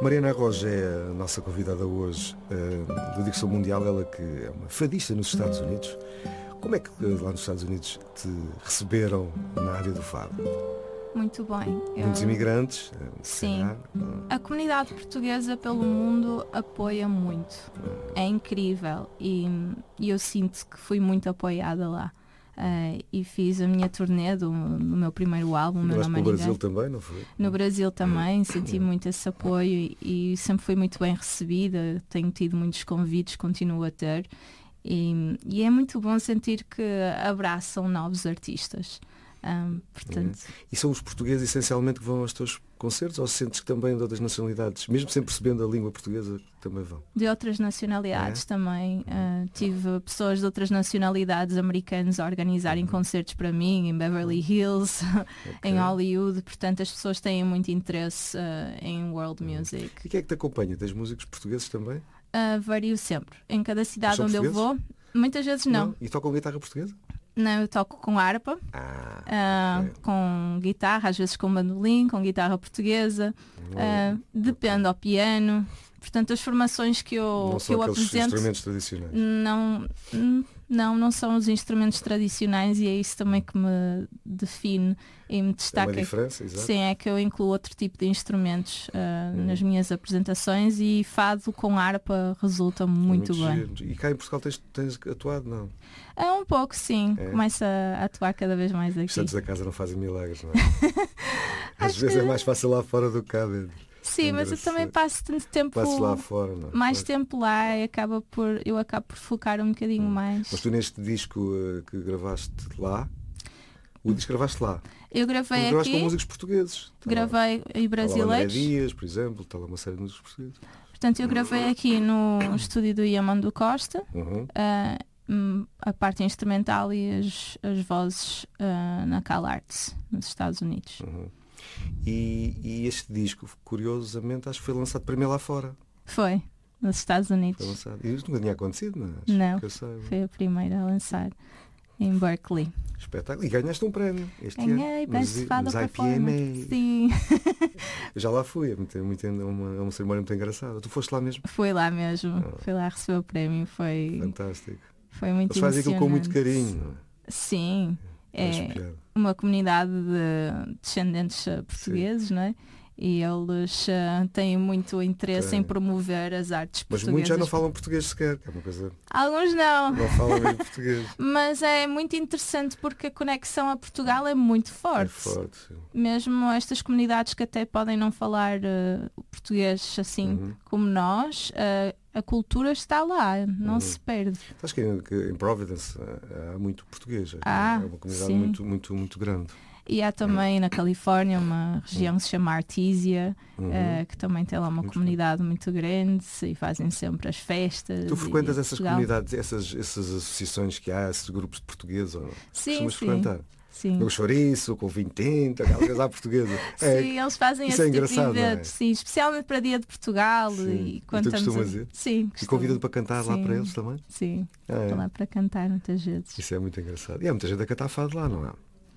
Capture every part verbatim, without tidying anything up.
Mariana Roja é a nossa convidada hoje uh, do Dicção Mundial, ela que é uma fadista nos Estados Unidos. Como é que lá nos Estados Unidos te receberam na área do fado? Muito bem. Muitos Eu... imigrantes? Sim. Calhar. A comunidade portuguesa pelo mundo apoia muito. É incrível e, e eu sinto que fui muito apoiada lá. Uh, e fiz a minha turnê do, do meu primeiro álbum, Meu Nome é No Ninguém. Brasil também, não foi? No Brasil também, senti muito esse apoio e, e sempre fui muito bem recebida. Tenho tido muitos convites, continuo a ter. E, e é muito bom sentir que abraçam novos artistas. Um, portanto... É. E são os portugueses essencialmente que vão aos teus concertos, ou sentes que também de outras nacionalidades, mesmo sem percebendo a língua portuguesa, também vão? De outras nacionalidades é? também. Uh, tive pessoas de outras nacionalidades americanas a organizarem uhum. concertos para mim em Beverly Hills, okay. em Hollywood. Portanto, as pessoas têm muito interesse uh, em world music. E quem é que te acompanha? Tens músicos portugueses também? Uh, vario sempre. Em cada cidade onde eu vou, muitas vezes não. não. E tocam guitarra portuguesa? Não, eu toco com harpa, ah, uh, com guitarra, às vezes com bandolim, com guitarra portuguesa, uh, depende ao piano. Portanto, as formações que eu, não que são eu aqueles apresento instrumentos tradicionais. Não, não, não são os instrumentos tradicionais e é isso também que me define e me destaca. É uma diferença, exato. Sim, é que eu incluo outro tipo de instrumentos uh, hum. nas minhas apresentações e fado com harpa resulta muito, muito bem. Giro. E cá em Portugal tens, tens atuado, não? É um pouco, sim. É. Começa a atuar cada vez mais aqui. Os santos da casa não fazem milagres, não é? Às vezes que... é mais fácil lá fora do que cá dentro. Sim, é mas eu também passo tanto tempo passo lá fora, não? mais Mas... tempo lá e acaba por, eu acabo por focar um bocadinho hum. mais. Mas tu neste disco uh, que gravaste lá, o disco gravaste lá? Eu gravei tu aqui. Gravaste com músicos portugueses. Gravei tá em brasileiros. André Dias, por exemplo, está lá uma série de músicos portugueses. Portanto, eu gravei aqui no estúdio do Yamandu Costa. Uhum. Uh, a parte instrumental e as, as vozes uh, na Cal Arts, nos Estados Unidos. Uhum. E, e este disco, curiosamente, acho que foi lançado primeiro lá fora. Foi, nos Estados Unidos. Foi lançado. E isso nunca tinha acontecido, não é? Acho não, que eu sei. Foi a primeira a lançar em Berkeley. Espetáculo. E ganhaste um prémio este Ganhei, ano. Best Fado Performance. Sim. Eu já lá fui, é, muito, muito, uma, é uma cerimónia muito engraçada. Tu foste lá mesmo? Foi lá mesmo, ah. Fui lá receber o prémio. Foi fantástico. Foi muito Eles fazem aquilo com muito carinho, não é? Sim. É uma comunidade de descendentes portugueses, não é? E eles uh, têm muito interesse Tem. em promover as artes Mas portuguesas. Mas muitos já não falam português sequer, que é uma coisa... Alguns não. Não falam mesmo português. Mas é muito interessante porque a conexão a Portugal é muito forte. É forte, sim. Mesmo estas comunidades que até podem não falar uh, português assim uhum. como nós, uh, a cultura está lá, não uhum. se perde. Acho que em, que em Providence há muito português. Ah, é uma comunidade sim. muito, muito, muito grande. E há também na Califórnia uma região que se chama Artesia, uhum. uh, que também tem lá uma muito comunidade bom. muito grande e fazem sempre as festas. Tu frequentas essas Portugal. comunidades, essas, essas associações que há, esses grupos de portugueses? Ou sim, sim. frequentar? Sim. No chouriço, com vinho tinto, aquela coisa à portuguesa. É, sim, eles fazem esse é tipo de eventos, é? sim, especialmente para Dia de Portugal. Sim. E, quando e tu estamos costumas a... ir? Sim, e convida-te para cantar sim. lá para eles também? Sim, ah, é. Estou lá para cantar muitas vezes. Isso é muito engraçado. E há muita gente a cantar fado lá, não é?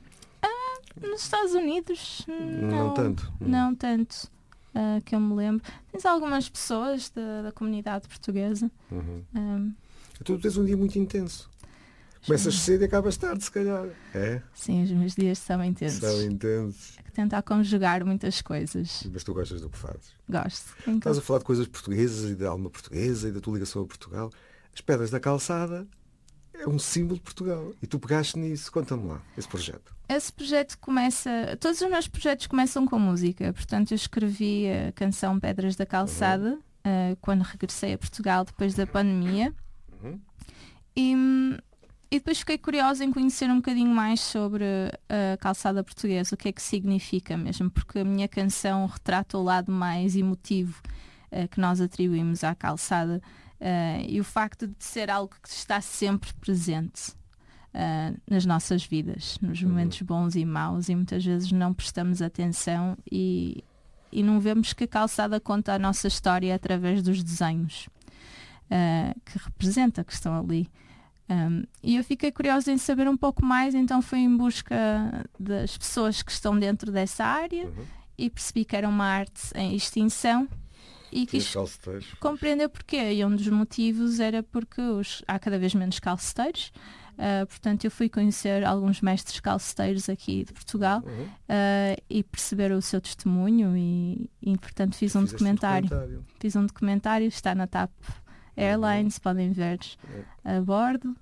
Nos Estados Unidos não, não tanto não tanto uh, que eu me lembro. Tens algumas pessoas da, da comunidade portuguesa. Uhum. um, Tu tens um dia muito intenso, começas cedo e acabas tarde, se calhar. É? Sim, os meus dias são intensos. São intensos. É que tentar conjugar muitas coisas. Mas tu gostas do que fazes? Gosto. Então... Estás a falar de coisas portuguesas e da alma portuguesa e da tua ligação a Portugal. As Pedras da Calçada é um símbolo de Portugal. E tu pegaste nisso. Conta-me lá, esse projeto. Esse projeto começa... Todos os meus projetos começam com música. Portanto, eu escrevi a canção Pedras da Calçada uhum. uh, quando regressei a Portugal depois da pandemia. Uhum. E, e depois fiquei curiosa em conhecer um bocadinho mais sobre a calçada portuguesa. O que é que significa mesmo. Porque a minha canção retrata o lado mais emotivo uh, que nós atribuímos à calçada. Uh, e o facto de ser algo que está sempre presente uh, nas nossas vidas, nos momentos bons e maus, e muitas vezes não prestamos atenção e, e não vemos que a calçada conta a nossa história através dos desenhos uh, que representa, que estão ali. Um, e eu fiquei curiosa em saber um pouco mais, então fui em busca das pessoas que estão dentro dessa área uhum. e percebi que era uma arte em extinção. e quis calceteiros. compreender porquê. E um dos motivos era porque os, há cada vez menos calceteiros. Uh, portanto, eu fui conhecer alguns mestres calceteiros aqui de Portugal Uhum. uh, e perceber o seu testemunho e, e portanto, fiz um documentário. documentário. Fiz um documentário, está na TAP Airlines, uhum. podem ver a bordo.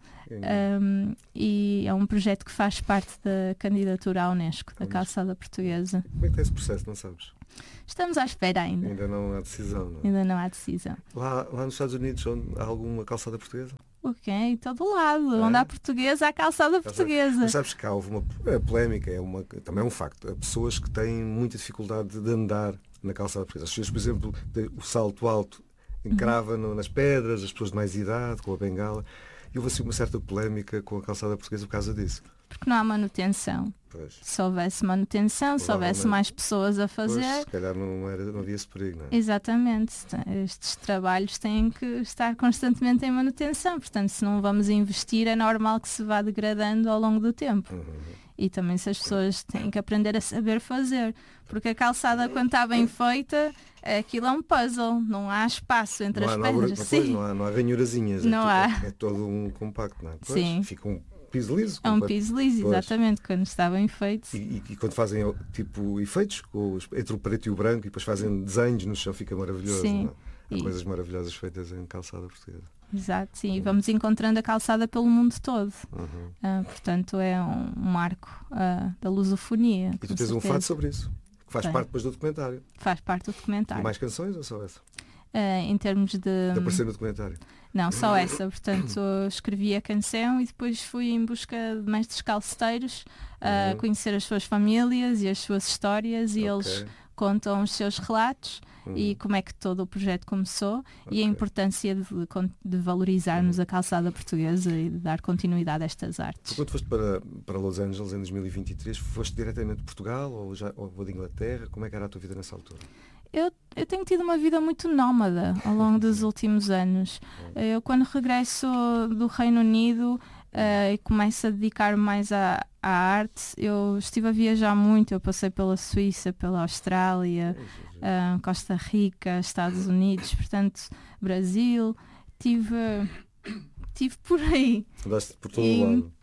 Um, e é um projeto que faz parte da candidatura à Unesco, da calçada portuguesa. Como é que está esse processo, não sabes? Estamos à espera ainda. Ainda não há decisão, não é? Ainda não há decisão. Lá, lá nos Estados Unidos, onde há alguma calçada portuguesa? Ok, em todo lado. É? Onde há portuguesa, há calçada portuguesa. Mas sabes que há houve uma é, polémica, é uma, também é um facto. Há pessoas que têm muita dificuldade de andar na calçada portuguesa. As pessoas, por exemplo, o salto alto encrava uhum. no, nas pedras, as pessoas de mais idade, com a bengala. E houve assim uma certa polémica com a calçada portuguesa por causa disso. Porque não há manutenção. Pois. Se houvesse manutenção, se houvesse mais pessoas a fazer... Pois, se calhar não, era, não havia esse perigo, não é? Exatamente. Estes trabalhos têm que estar constantemente em manutenção. Portanto, se não vamos investir, é normal que se vá degradando ao longo do tempo. Uhum. E também se as pessoas têm que aprender a saber fazer. Porque a calçada, quando está bem feita, aquilo é um puzzle. Não há espaço entre não as há, pedras. Não há, Sim. Não há, não há ranhurazinhas. Não é, há. É, é todo um compacto, não é? Pois, Sim. Fica um piso liso. É um piso liso, exatamente, quando está bem feito. E, e, e quando fazem tipo efeitos com os, entre o preto e o branco e depois fazem desenhos no chão, fica maravilhoso. Sim. Não é? Há e... coisas maravilhosas feitas em calçada portuguesa. Exato, sim. E vamos encontrando a calçada pelo mundo todo. Uhum. Uh, portanto, é um, um marco uh, da lusofonia. E tu tens certeza. um fato sobre isso, que faz Tem. parte depois do documentário. Faz parte do documentário. E mais canções ou só essa? Uh, em termos de... De aparecer no documentário? Não, só essa. Portanto, escrevi a canção e depois fui em busca de mestres calceteiros, a uh, conhecer as suas famílias e as suas histórias, e okay. eles contam os seus relatos uhum. e como é que todo o projeto começou okay. e a importância de, de valorizarmos uhum. a calçada portuguesa e de dar continuidade a estas artes. Quando foste para, para Los Angeles em dois mil e vinte e três, foste diretamente de Portugal ou, já, ou de Inglaterra? Como é que era a tua vida nessa altura? Eu, eu tenho tido uma vida muito nómada ao longo dos últimos anos. Eu, quando regresso do Reino Unido uh, e começo a dedicar mais à, à arte, eu estive a viajar muito. Eu passei pela Suíça, pela Austrália, uh, Costa Rica, Estados Unidos, portanto, Brasil. Tive, tive por aí. Andaste por todo e, o lado.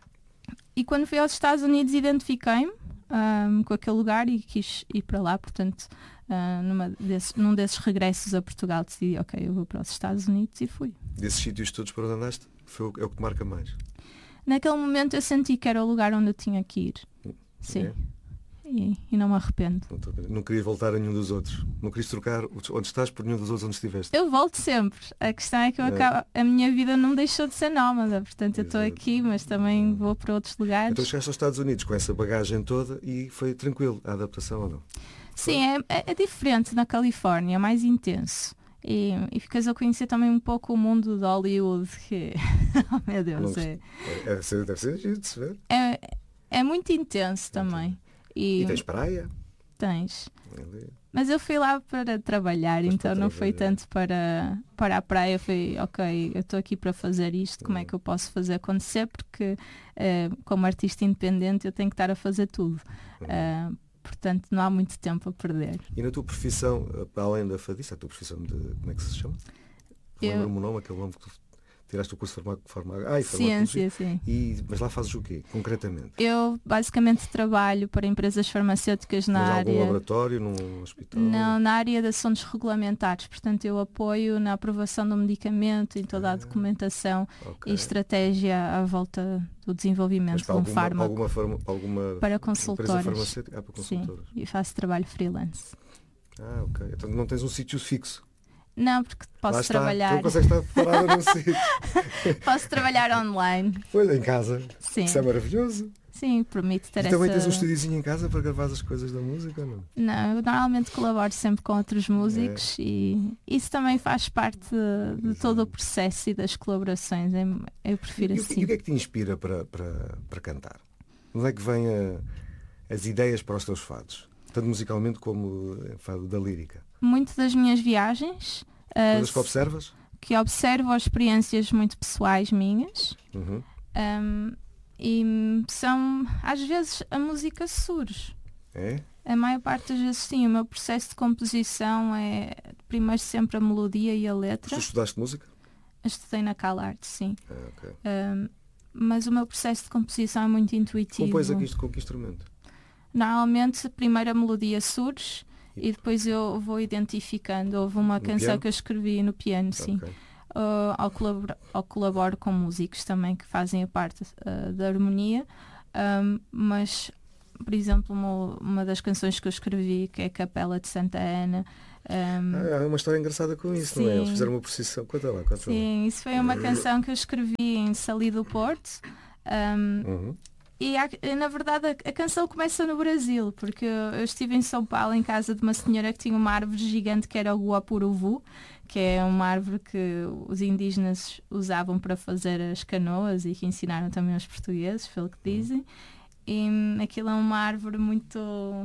E quando fui aos Estados Unidos, identifiquei-me um, com aquele lugar e quis ir para lá, portanto... Uh, numa desses, num desses regressos a Portugal decidi, ok, eu vou para os Estados Unidos e fui. Desses sítios todos para onde andaste, foi o, é o que te marca mais? Naquele momento eu senti que era o lugar onde eu tinha que ir. Sim. É? E, e não me arrependo. Não, não querias voltar a nenhum dos outros? Não querias trocar onde estás por nenhum dos outros onde estiveste? Eu volto sempre. A questão é que eu é. acabo, a minha vida não deixou de ser nómada. Portanto, eu estou aqui, mas também vou para outros lugares. Então chegaste aos Estados Unidos com essa bagagem toda e foi tranquilo a adaptação ou não? Sim, é, é diferente na Califórnia, é mais intenso. E, e ficas a conhecer também um pouco o mundo de Hollywood, que, oh meu Deus, não, é, é, deve ser, deve ser giro de se ver. É, é muito intenso também. E, e tens praia? Tens. Mas eu fui lá para trabalhar, Mas então para não trabalhar. foi tanto para, para a praia, foi ok, eu estou aqui para fazer isto, como hum. é que eu posso fazer acontecer, porque uh, como artista independente eu tenho que estar a fazer tudo. Hum. Uh, Portanto, não há muito tempo a perder. E na tua profissão, além da fadista, a tua profissão de... Como é que se chama? Lembra-me o nome, aquele nome que tu tiraste o curso de farmácia. Ah, ciência, sim. E, mas lá fazes o quê, concretamente? Eu, basicamente, trabalho para empresas farmacêuticas na mas área... algum laboratório, num hospital? Não, na área de assuntos regulamentares. Portanto, eu apoio na aprovação do medicamento, em toda a documentação ah, okay. e estratégia à volta do desenvolvimento de um alguma, fármaco. Alguma forma, alguma para consultores. Farmacêutica? Ah, para consultores. Sim, e faço trabalho freelance. Ah, ok. Então não tens um sítio fixo? Não, porque posso Lá trabalhar. Não consegues estar parada num sítio. Posso trabalhar online. Pois, em casa. Sim. Isso é maravilhoso. Sim, permite ter e essa... também tens um estúdiozinho em casa para gravar as coisas da música ou não? Não, eu normalmente colaboro sempre com outros músicos é. e isso também faz parte de, de todo o processo e das colaborações. Eu prefiro e, assim. E o que é que te inspira para, para, para cantar? Onde é que vêm a, as ideias para os teus fados? Tanto musicalmente como fado da lírica? Muito das minhas viagens. Coisas uh, que observas? Que observo experiências muito pessoais minhas. Uhum. Um, e são, às vezes, a música surge. É? A maior parte das vezes sim. O meu processo de composição é primeiro sempre a melodia e a letra. Tu estudaste música? Estudei na CalArts, sim. Ah, okay. Um, mas o meu processo de composição é muito intuitivo. Compões aqui com que instrumento? Normalmente, primeiro a melodia surge e, e depois eu vou identificando. Houve uma no canção piano? que eu escrevi no piano, sim. Okay. Uh, ao, colaboro, ao colaboro com músicos também que fazem a parte uh, da harmonia. Um, mas, por exemplo, uma, uma das canções que eu escrevi, que é a Capela de Santa Ana. Um, ah, é uma história engraçada com isso, sim. Não é? Eles fizeram uma procissão. Conta lá, conta sim, lá. Isso foi uma canção que eu escrevi em Sali do Porto. Um, uhum. E há, na verdade a, a canção começa no Brasil, porque eu, eu estive em São Paulo em casa de uma senhora que tinha uma árvore gigante que era o guapuruvu, que é uma árvore que os indígenas usavam para fazer as canoas e que ensinaram também aos portugueses, pelo que dizem. E hum, aquilo é uma árvore muito uh,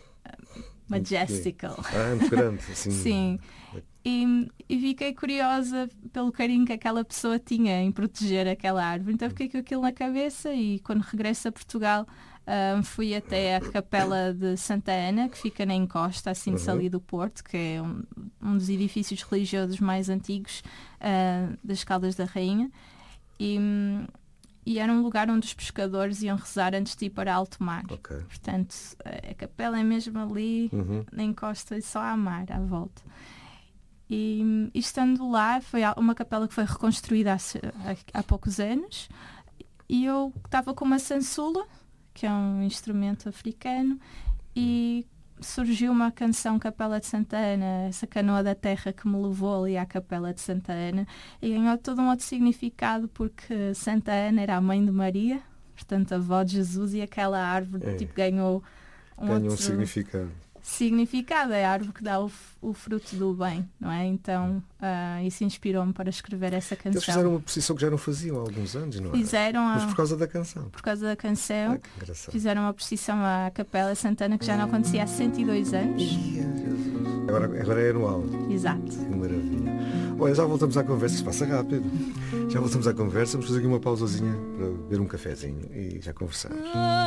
majestical. Ah, muito grande. Assim. Sim. E, e fiquei curiosa pelo carinho que aquela pessoa tinha em proteger aquela árvore. Então fiquei com aquilo na cabeça e quando regresso a Portugal um, fui até a Capela de Santa Ana, que fica na encosta, assim de Sali do Porto, que é um, um dos edifícios religiosos mais antigos uh, das Caldas da Rainha. E, e era um lugar onde os pescadores iam rezar antes de ir para alto mar. Okay. Portanto, a capela é mesmo ali, uhum. na encosta, e só há mar à volta. E, e estando lá, foi uma capela que foi reconstruída há, há, há poucos anos, e eu estava com uma sansula, que é um instrumento africano, e surgiu uma canção Capela de Santa Ana, essa canoa da terra que me levou ali à Capela de Santa Ana, e ganhou todo um outro significado, porque Santa Ana era a mãe de Maria, portanto a avó de Jesus, e aquela árvore é. tipo, ganhou um ganhou outro um significado. significado, é a árvore que dá o, o fruto do bem, não é? Então uh, isso inspirou-me para escrever essa canção. Eles fizeram uma procissão que já não faziam há alguns anos, não é? Fizeram a, Mas por causa da canção. Por causa da canção, ah, fizeram uma procissão à Capela Santana que já não acontecia há cento e dois anos. Agora, agora é anual. Exato. Que maravilha. Olha, já voltamos à conversa, isto passa rápido. Já voltamos à conversa, vamos fazer aqui uma pausazinha para beber um cafezinho e já conversamos.